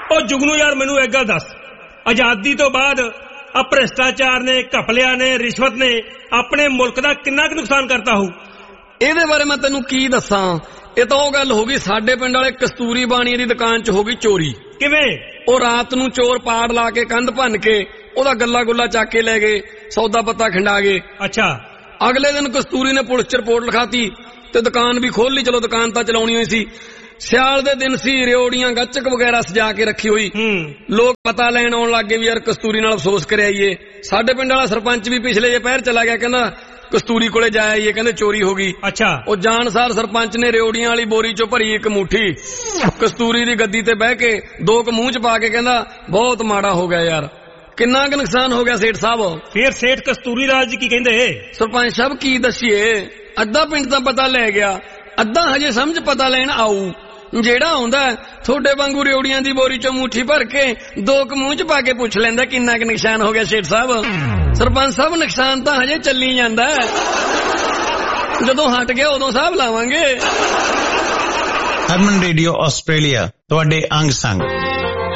ਉਹ ਜੁਗਨੂ ਯਾਰ ਮੈਨੂੰ ਇੱਕ ਗੱਲ ਦੱਸ, ਆਜ਼ਾਦੀ ਤੋਂ ਬਾਅਦ ਆ ਭ੍ਰਿਸ਼ਟਾਚਾਰ ਨੇ, ਘਪਲਿਆਂ ਨੇ, ਰਿਸ਼ਵਤ ਨੇ ਆਪਣੇ ਮੁਲਕ ਦਾ ਕਿੰਨਾ ਕੁ ਨੁਕਸਾਨ ਕਰਤਾ ਹੋਊ? ਇਹਦੇ ਬਾਰੇ ਮੈਂ ਤੈਨੂੰ ਕੀ ਦੱਸਾਂ। ਇਹ ਤਾਂ ਉਹ ਗੱਲ ਹੋ ਗਈ, ਸਾਡੇ ਪਿੰਡ ਵਾਲੇ ਕਸਤੂਰੀ ਬਾਣੀ ਦੀ ਦੁਕਾਨ 'ਚ ਹੋ ਗਈ ਚੋਰੀ। ਕਿਵੇਂ? ਉਹ ਰਾਤ ਨੂੰ ਚੋਰ ਪਾੜ ਲਾ ਕੇ ਕੰਧ ਭੰਨ ਕੇ ਉਹਦਾ ਗੱਲਾ ਗੁੱਲਾ ਚੱਕ ਕੇ ਲੈ ਗਏ, ਸੌਦਾ ਪੱਤਾ ਖਿੰਡਾ ਗਏ। ਅੱਛਾ। ਅਗਲੇ ਦਿਨ ਕਸਤੂਰੀ ਨੇ ਪੁਲਿਸ 'ਚ ਰਿਪੋਰਟ ਲਿਖਾਤੀ ਤੇ ਦੁਕਾਨ ਵੀ ਖੋਲ ਲਈ। ਚਲੋ ਦੁਕਾਨ ਤਾਂ ਚਲਾਉਣੀ ਹੋਈ ਸੀ, ਸਿਆਲ ਦੇ ਦਿਨ ਸੀ, ਰਿਓੜੀਆਂ ਗੱਚਕ ਵਗੈਰਾ ਸਜਾ ਕੇ ਰੱਖੀ ਹੋਈ। ਲੋਕ ਪਤਾ ਲੈਣ ਆਉਣ ਲੱਗ ਗਏ ਵੀ ਯਾਰ ਕਸਤੂਰੀ ਨਾਲ ਅਫਸੋਸ ਕਰ ਆਈਏ। ਸਾਡੇ ਪਿੰਡ ਵਾਲਾ ਸਰਪੰਚ ਵੀ ਪਿਛਲੇ ਜੇ ਪਹਿਰ ਚਲਾ ਗਿਆ, ਕਹਿੰਦਾ ਕਸਤੂਰੀ ਕੋਲੇ ਜਾ ਆਈਏ, ਕਹਿੰਦੇ ਚੋਰੀ ਹੋ ਗਈ। ਅੱਛਾ। ਉਹ ਜਾਣਸਾਰ ਸਰਪੰਚ ਨੇ ਰਿਓੜੀਆਂ ਵਾਲੀ ਬੋਰੀ 'ਚੋਂ ਭਰੀ ਇੱਕ ਮੁੱਠੀ ਕਸਤੂਰੀ ਦੀ ਗੱਦੀ ਤੇ ਬਹਿ ਕੇ 2 ਕੁ ਮੂੰਹ 'ਚ ਪਾ ਕੇ ਕਹਿੰਦਾ ਬਹੁਤ ਮਾੜਾ ਹੋ ਗਿਆ ਯਾਰ, ਕਿੰਨਾ ਕੁ ਨੁਕਸਾਨ ਹੋ ਗਿਆ ਸੇਠ ਸਾਹਿਬ। ਫੇਰ ਸੇਠ ਕਸਤੂਰੀ ਰਾਜ ਕੀ ਕਹਿੰਦੇ? ਸਰਪੰਚ ਸਾਹਿਬ ਕੀ ਦੱਸੀਏ, ਅੱਧਾ ਪਿੰਡ ਤਾਂ ਪਤਾ ਲੈ ਗਿਆ, ਅੱਧਾ ਹਜੇ ਸਮਝ ਪਤਾ ਲੈਣ ਆਊ। ਜਿਹੜਾ ਆਉਂਦਾ ਤੁਹਾਡੇ ਵਾਂਗੂ ਰਿਓੜੀਆਂ ਦੀ ਬੋਰੀ 'ਚੋਂ ਮੁੱਠੀ ਭਰ ਕੇ 2 ਕੁ ਮੂੰਹ 'ਚ ਪਾ ਕੇ ਪੁੱਛ ਲੈਂਦਾ ਕਿੰਨਾ ਕੁ ਨੁਕਸਾਨ ਹੋ ਗਿਆ ਸੇਠ ਸਾਹਿਬ। ਸਰਪੰਚ ਸਾਹਿਬ ਨੁਕਸਾਨ ਤਾਂ ਹਜੇ ਚੱਲੀ ਜਾਂਦਾ, ਜਦੋਂ ਹਟ ਗਿਆ ਉਦੋਂ ਸਾਹਿਬ ਲਾਵਾਂਗੇ। ਹਰਮਨ ਰੇਡੀਓ ਆਸਟ੍ਰੇਲੀਆ ਤੁਹਾਡੇ ਅੰਗ ਸੰਗ।